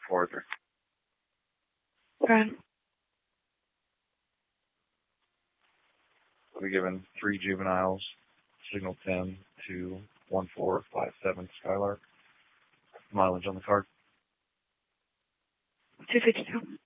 Arthur. Okay. We'll be given 3 juveniles, signal 10 to 1457 Skylark. Mileage on the card. 252.